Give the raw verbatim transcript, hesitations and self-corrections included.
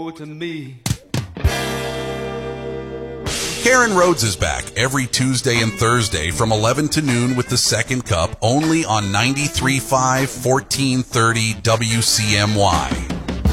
woe to me. Karen Rhodes is back every Tuesday and Thursday from eleven to noon with the Second Cup, only on ninety-three point five, fourteen thirty W C M Y.